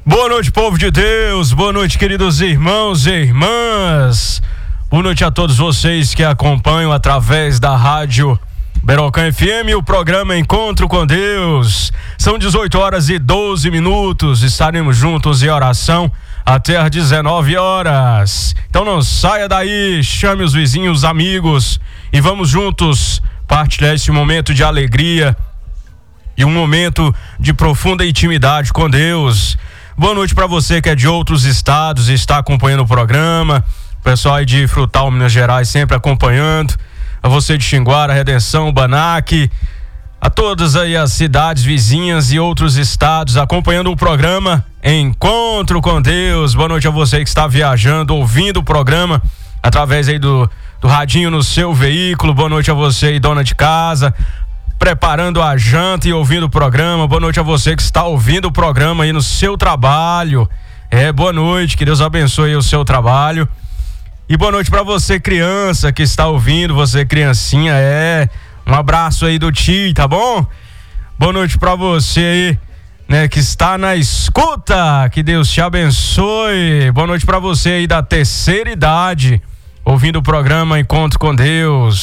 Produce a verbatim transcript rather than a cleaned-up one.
Boa noite, povo de Deus, boa noite, queridos irmãos e irmãs, boa noite a todos vocês que acompanham através da rádio Berocã F M, o programa Encontro com Deus. São dezoito horas e doze minutos, estaremos juntos em oração até às dezenove horas. Então não saia daí, chame os vizinhos, os amigos e vamos juntos partilhar esse momento de alegria e um momento de profunda intimidade com Deus. Boa noite para você que é de outros estados e está acompanhando o programa. O pessoal aí de Frutal, Minas Gerais, sempre acompanhando. A você de Xinguara, Redenção, Banac, a todas aí as cidades vizinhas e outros estados acompanhando o programa Encontro com Deus. Boa noite a você que está viajando, ouvindo o programa através aí do, do radinho no seu veículo. Boa noite a você aí, dona de casa, preparando a janta e ouvindo o programa. Boa noite a você que está ouvindo o programa aí no seu trabalho. É, boa noite, que Deus abençoe aí o seu trabalho. E boa noite para você, criança, que está ouvindo, você, criancinha, é. Um abraço aí do tio, tá bom? Boa noite para você aí, né, que está na escuta. Que Deus te abençoe. Boa noite para você aí da terceira idade, ouvindo o programa Encontro com Deus.